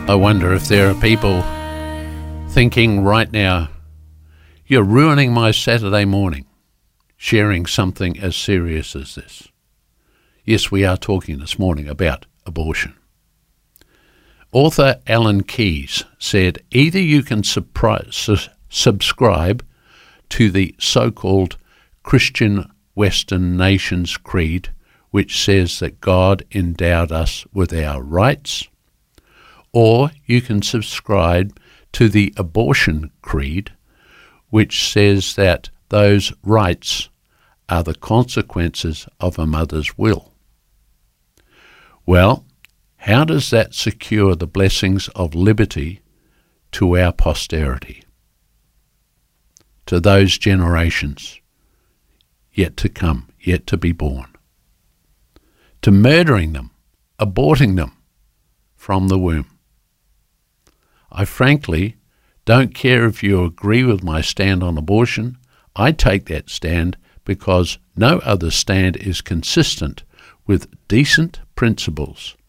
I wonder if there are people thinking right now, you're ruining my Saturday morning, sharing something as serious as this. Yes, we are talking this morning about abortion. Author Alan Keyes said, either you can subscribe to the so-called Christian Western Nations Creed, which says that God endowed us with our rights, or you can subscribe to the Abortion Creed, which says that those rights are the consequences of a mother's will. Well, how does that secure the blessings of liberty to our posterity, to those generations yet to come, yet to be born, to murdering them, aborting them from the womb? I frankly don't care if you agree with my stand on abortion. I take that stand because no other stand is consistent with decent principles